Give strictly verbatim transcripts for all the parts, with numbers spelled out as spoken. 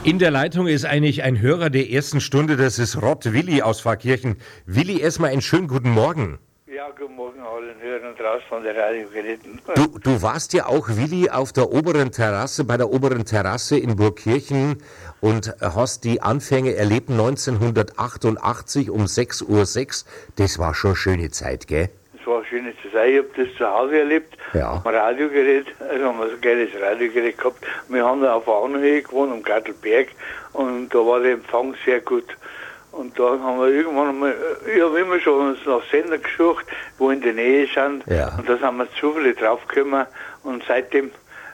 In der Leitung ist eigentlich ein Hörer der ersten Stunde, das ist Rott Willi aus Pfarrkirchen. Willi, erstmal einen schönen guten Morgen. Ja, guten Morgen allen Hörern draußen von der Radiogeräten. Du, du warst ja auch, Willi, auf der oberen Terrasse, bei der oberen Terrasse in Burgkirchen und hast die Anfänge erlebt neunzehnhundertachtundachtzig um sechs Uhr sechs. Das war schon eine schöne Zeit, gell? Das war eine schöne Zeit. Ich habe das zu Hause erlebt, Ja. am Radiogerät, also haben wir so ein geiles Radiogerät gehabt. Wir haben da auf der Anhöhe gewohnt, am Gartelberg, und da war der Empfang sehr gut. Und da haben wir irgendwann einmal, ich habe immer schon uns nach Sender gesucht, wo in der Nähe sind. Ja. Und da sind wir zufällig draufgekommen. Und seitdem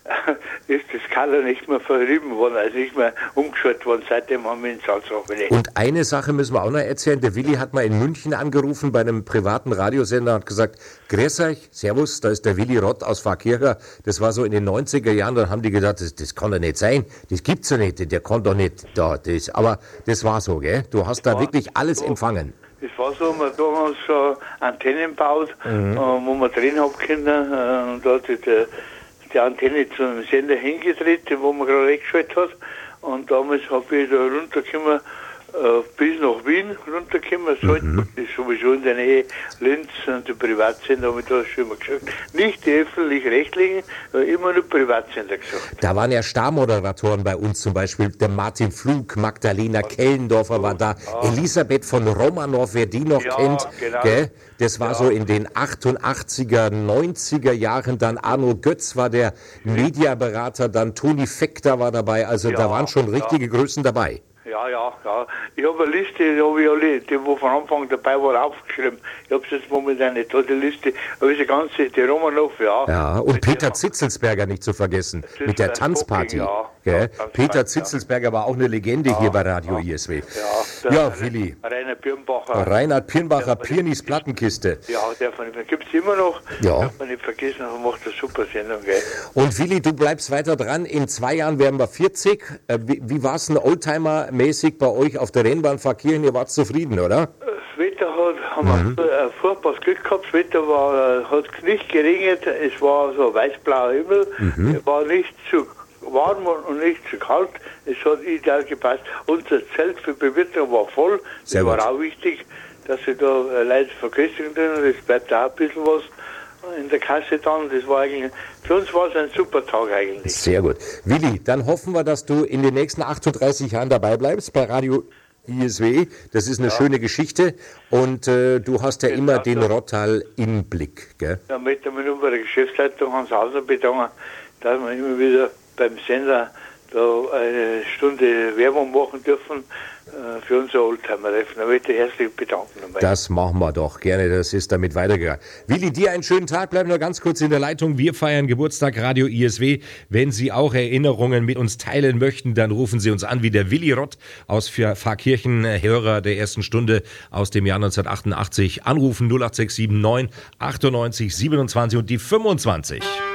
ist das Color nicht mehr verrieben worden, also nicht mehr umgeschaltet worden. Seitdem haben wir in Salzach wieder. Und eine Sache müssen wir auch noch erzählen. Der Willi hat mal in München angerufen bei einem privaten Radiosender und hat gesagt, grüß euch, servus, da ist der Willi Rott aus Pfarrkirchen. Das war so in den neunziger Jahren, dann haben die gedacht, das, das kann doch nicht sein, das gibt's ja nicht, der kann doch nicht da. Das, aber das war so, gell? Du hast da war wirklich alles so. empfangen. Das war so, wir da haben uns so Antennen gebaut, mhm. äh, wo wir drin haben können. Äh, und da hat die, die, die Antenne zum Sender hingetreten, wo man gerade weggeschaltet hat. Und damals habe ich da runtergekommen, äh, bis nach Wien runtergekommen. Mhm. Das ist sowieso in der Nähe Linz, und die Privatsender habe ich da schon immer gesagt. Nicht die öffentlich-rechtlichen, immer nur Privatsender gesagt. Da waren ja Starmoderatoren bei uns, zum Beispiel der Martin Pflug, Magdalena Kellendorfer war da, ja. Elisabeth von Romanow, wer die noch Ja, kennt, genau. gell? Das war Ja. so in den achtundachtziger, neunziger Jahren, dann Arno Götz war der Mediaberater, dann Toni Fekter war dabei, also Ja, da waren schon richtige ja. Größen dabei. Ja, ja, ja. Ich habe eine Liste, die habe ich alle, die wo von Anfang dabei war, aufgeschrieben. Ich habe es jetzt momentan nicht, da die Liste, aber diese ganze, die Romanov, ja. Ja, und Mit Peter der- Zitzelsberger nicht zu vergessen, Das mit der ist Tanzparty. Booking, ja. Gell? Ja, Tanzparty, Peter ja. Zitzelsberger war auch eine Legende hier bei Radio I S W. Ja, Ja, der Willi. Rainer Birnbacher. Reinhard Pirnbacher, Ja, Pirnis Plattenkiste. Ja, der von ihm gibt es immer noch. Ja. Darf man nicht vergessen, er macht eine super Sendung, gell. Und Willi, du bleibst weiter dran. In zwei Jahren werden wir vierzig. Äh, Wie, wie war es denn Oldtimer-mäßig bei euch auf der Rennbahn Pfarrkirchen? Ihr wart zufrieden, oder? Das Wetter hat, haben wir ein furchtbares Glück gehabt. Das Wetter war, äh, hat nicht geregnet, es war so weiß-blauer Himmel, es war nicht zu warm und nicht zu kalt, es hat ideal gepasst. Unser Zelt für Bewirtung war voll, das Sehr war gut. auch wichtig, dass sie da äh, Leute verköstigen können, es bleibt auch ein bisschen was in der Kasse dann. Das war eigentlich, für uns war es ein super Tag eigentlich. Sehr gut. Willi, dann hoffen wir, dass du in den nächsten achtunddreißig Jahren dabei bleibst bei Radio I S W. Das ist eine schöne Geschichte und äh, du hast ja Genau immer den so. Rottal im Blick, gell? Da möchte man nur bei der Geschäftsleitung Hans Hauser bedanken, dass wir immer wieder beim Sender da eine Stunde Werbung machen dürfen äh, für unser Oldtimer-Treffen. Da möchte ich herzlich bedanken. Dabei. Das machen wir doch gerne, das ist damit weitergegangen. Willi, dir einen schönen Tag, bleib nur ganz kurz in der Leitung. Wir feiern Geburtstag Radio I S W. Wenn Sie auch Erinnerungen mit uns teilen möchten, dann rufen Sie uns an, wie der Willi Rott aus Pfarrkirchen, Hörer der ersten Stunde aus dem Jahr neunzehnhundertachtundachtzig. Anrufen null acht sechs sieben neun achtundneunzig siebenundzwanzig und die fünfundzwanzig.